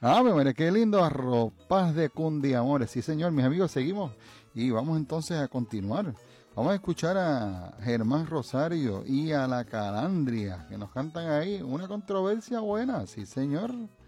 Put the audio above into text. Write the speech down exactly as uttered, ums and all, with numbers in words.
Ah, me mire, qué lindo, arropas de Cundiamores. Sí, señor, mis amigos, seguimos y vamos entonces a continuar. Vamos a escuchar a Germán Rosario y a la Calandria, que nos cantan ahí una controversia buena, sí, señor.